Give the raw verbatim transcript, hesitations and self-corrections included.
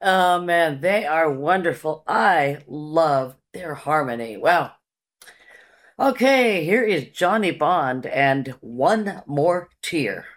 Oh man, they are wonderful. I love their harmony. Wow. Okay, here is Johnny Bond and One More Tear.